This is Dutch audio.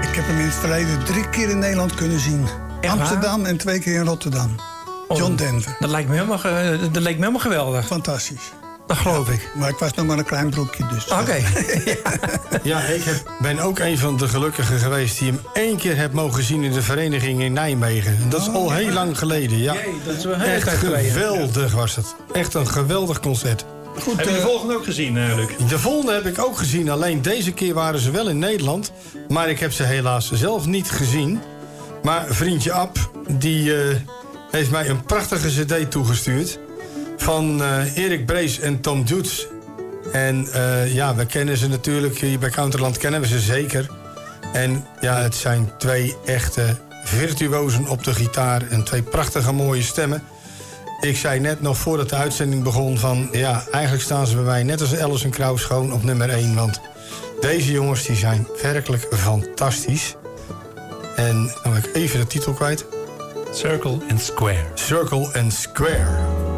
Ik heb hem in het verleden 3 keer in Nederland kunnen zien. Echt Amsterdam en 2 keer in Rotterdam. John Denver. Dat leek me helemaal geweldig. Fantastisch. Dat geloof ik. Maar ik was nog maar een klein broekje, dus... Oké. Ja, ik ben ook een van de gelukkigen geweest... die hem 1 keer heb mogen zien in de vereniging in Nijmegen. Dat is al heel lang geleden, ja. Jee, dat is wel heel Echt tijd geleden. geweldig was het. Echt een geweldig concert. Goed, Heb je de volgende ook gezien, Luc? De volgende heb ik ook gezien. Alleen deze keer waren ze wel in Nederland. Maar ik heb ze helaas zelf niet gezien. Maar vriendje Ab, die heeft mij een prachtige cd toegestuurd. Van Erik Brees en Tom Joets. En ja, we kennen ze natuurlijk. Hier bij Counterland kennen we ze zeker. En ja, het zijn 2 echte virtuosen op de gitaar. En 2 prachtige mooie stemmen. Ik zei net nog voordat de uitzending begon van... ja, eigenlijk staan ze bij mij net als Alison Krauss gewoon op nummer 1. Want deze jongens die zijn werkelijk fantastisch. En dan ben ik even de titel kwijt. Circle and Square. Circle and Square.